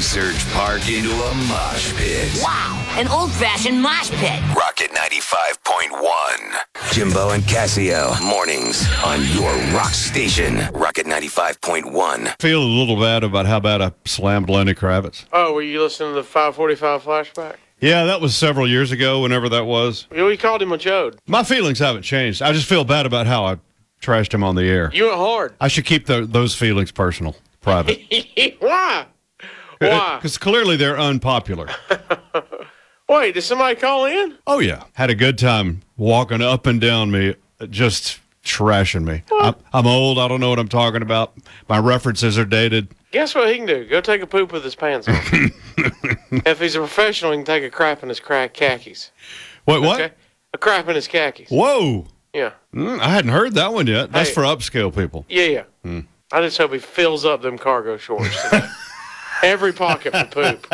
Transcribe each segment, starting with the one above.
Surge Park into a mosh pit. Wow, an old-fashioned mosh pit. Rocket 95.1. Jimbo and Casio, mornings on your rock station. Rocket 95.1. Feel a little bad about how bad I slammed Lenny Kravitz. Oh, were you listening to the 545 flashback? Yeah, that was several years ago, whenever that was. We called him a chode. My feelings haven't changed. I just feel bad about how I trashed him on the air. You went hard. I should keep those feelings personal, private. Why? Why? Because clearly they're unpopular. Wait, did somebody call in? Oh, yeah. Had a good time walking up and down me, just trashing me. I'm old. I don't know what I'm talking about. My references are dated. Guess what he can do? Go take a poop with his pants on. If he's a professional, he can take a crap in his khakis. Wait, what? Okay? A crap in his khakis. Whoa. Yeah. I hadn't heard that one yet. That's Hey. for upscale people. Yeah. I just hope he fills up them cargo shorts today. Every pocket for poop.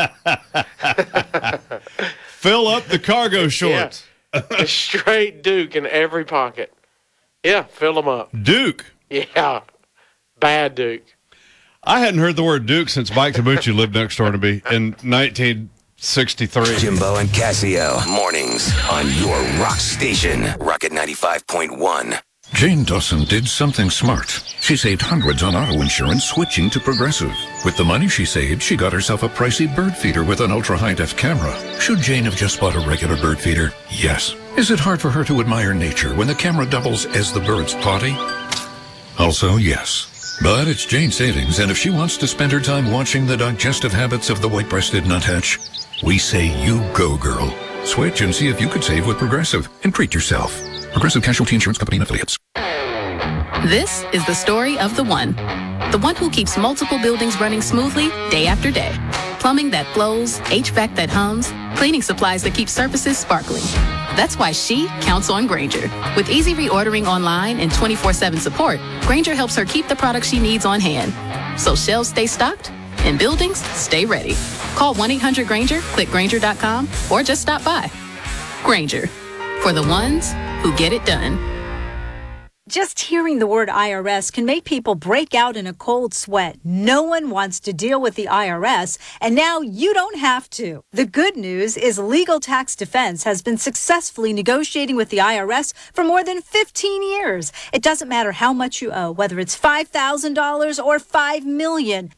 Fill up the cargo shorts. A straight Duke in every pocket. Yeah, fill them up. Duke. Yeah. Bad Duke. I hadn't heard the word Duke since Mike Tabucci lived next door to me in 1963. Jimbo and Casio, mornings on your rock station. Rocket 95.1. Jane Dawson did something smart. She saved hundreds on auto insurance switching to Progressive. With the money she saved, she got herself a pricey bird feeder with an ultra-high-def camera. Should Jane have just bought a regular bird feeder? Yes. Is it hard for her to admire nature when the camera doubles as the bird's potty? Also, yes. But it's Jane's savings, and if she wants to spend her time watching the digestive habits of the white-breasted nuthatch, we say you go, girl. Switch and see if you could save with Progressive and treat yourself. Progressive Casualty Insurance Company and Affiliates. This is the story of the one who keeps multiple buildings running smoothly day after day. Plumbing that flows, HVAC that hums, cleaning supplies that keep surfaces sparkling. That's why she counts on Grainger. With easy reordering online and 24/7 support, Grainger helps her keep the products she needs on hand. So shelves stay stocked and buildings stay ready. Call 1-800-GRAINGER, click Grainger.com, or just stop by. Grainger, for the ones who get it done. Just hearing the word IRS can make people break out in a cold sweat. No one wants to deal with the IRS, and now you don't have to. The good news is Legal Tax Defense has been successfully negotiating with the IRS for more than 15 years. It doesn't matter how much you owe, whether it's $5,000 or $5 million.